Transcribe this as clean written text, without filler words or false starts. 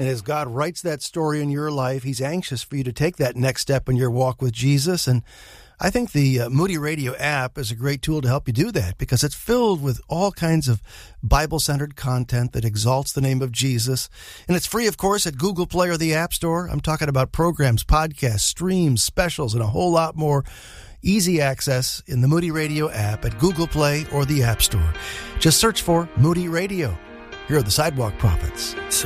And as God writes that story in your life, He's anxious for you to take that next step in your walk with Jesus. And I think the Moody Radio app is a great tool to help you do that because it's filled with all kinds of Bible-centered content that exalts the name of Jesus. And it's free, of course, at Google Play or the App Store. I'm talking about programs, podcasts, streams, specials, and a whole lot more. Easy access in the Moody Radio app at Google Play or the App Store. Just search for Moody Radio. Here are the Sidewalk Prophets.